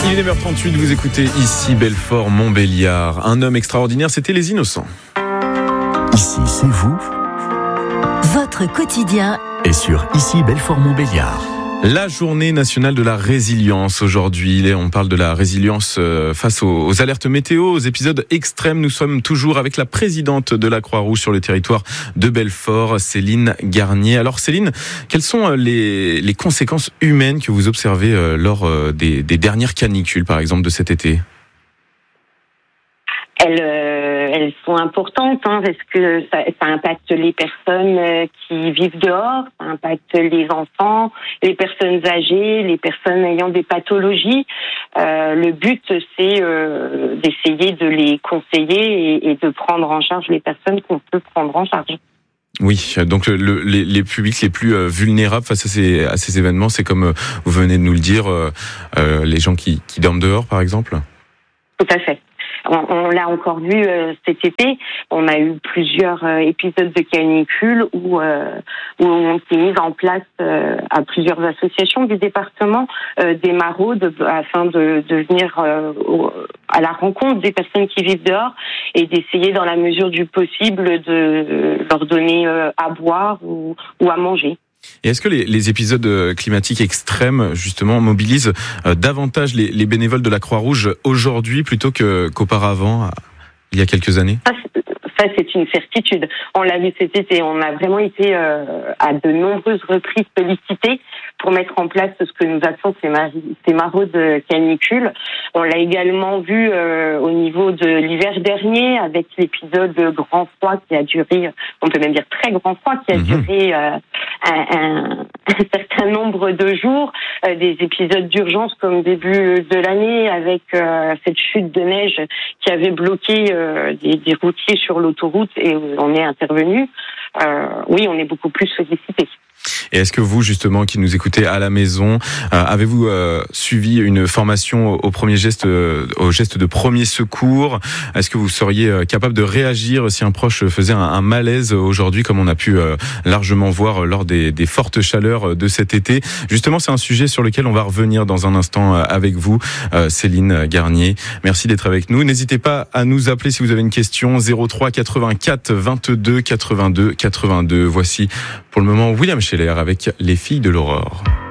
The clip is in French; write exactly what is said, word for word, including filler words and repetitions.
Il est neuf heures trente-huit, vous écoutez Ici Belfort Montbéliard. Un homme extraordinaire, c'était Les Innocents. Ici, c'est vous. Votre quotidien Et sur Ici Belfort Montbéliard. La journée nationale de la résilience aujourd'hui. On parle de la résilience face aux alertes météo, aux épisodes extrêmes. Nous sommes toujours avec la présidente de la Croix-Rouge sur le territoire de Belfort, Céline Garnier. Alors Céline, quelles sont les, les conséquences humaines que vous observez lors des, des dernières canicules, par exemple, de cet été ? Elles, euh, elles sont importantes hein, parce que ça, ça impacte les personnes euh, qui vivent dehors, ça impacte les enfants, les personnes âgées, les personnes ayant des pathologies. Euh, le but, c'est euh, d'essayer de les conseiller et, et de prendre en charge les personnes qu'on peut prendre en charge. Oui, donc le, les, les publics les plus vulnérables face à ces, à ces événements, c'est comme vous venez de nous le dire, euh, euh, les gens qui, qui dorment dehors, par exemple ? Tout à fait. On, on l'a encore vu euh, cet été. On a eu plusieurs euh, épisodes de canicule où, euh, où on s'est mis en place euh, à plusieurs associations du département euh, des maraudes afin de, de venir euh, au, à la rencontre des personnes qui vivent dehors et d'essayer dans la mesure du possible de leur donner euh, à boire ou, ou à manger. Et est-ce que les, les épisodes climatiques extrêmes, justement, mobilisent euh, davantage les, les bénévoles de la Croix-Rouge aujourd'hui plutôt que, qu'auparavant, il y a quelques années ? Ça, ça, c'est une certitude. On l'a vu cet été. On a vraiment été euh, à de nombreuses reprises sollicités pour mettre en place ce que nous appelons ces, mar- ces maraudes canicules. On l'a également vu euh, au niveau de l'hiver dernier avec l'épisode grand froid qui a duré, on peut même dire très grand froid, qui a mmh. duré euh, un, un, un certain nombre de jours. Euh, des épisodes d'urgence comme début de l'année avec euh, cette chute de neige qui avait bloqué euh, des, des routiers sur l'autoroute et on est intervenu. Euh, oui, on est beaucoup plus sollicité. Et est-ce que vous, justement, qui nous écoutez à la maison, euh, avez-vous euh, suivi une formation au premier geste, euh, au geste de premier secours ? Est-ce que vous seriez euh, capable de réagir si un proche faisait un, un malaise aujourd'hui, comme on a pu euh, largement voir lors des, des fortes chaleurs de cet été ? Justement, c'est un sujet sur lequel on va revenir dans un instant avec vous, euh, Céline Garnier. Merci d'être avec nous. N'hésitez pas à nous appeler si vous avez une question. zéro trois quatre-vingt-quatre vingt-deux quatre-vingt-deux quatre-vingt-deux. Voici pour le moment William Scheller avec Les Filles de l'Aurore.